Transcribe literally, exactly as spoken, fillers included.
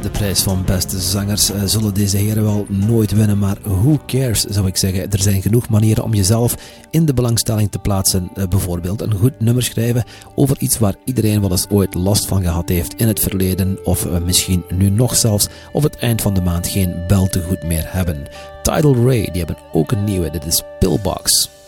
De prijs van beste zangers uh, zullen deze heren wel nooit winnen, maar who cares, zou ik zeggen. Er zijn genoeg manieren om jezelf in de belangstelling te plaatsen. Uh, bijvoorbeeld een goed nummer schrijven over iets waar iedereen wel eens ooit last van gehad heeft in het verleden, of uh, misschien nu nog zelfs, of het eind van de maand geen beltegoed meer hebben. Tidal Ray, die hebben ook een nieuwe, dit is Pillbox.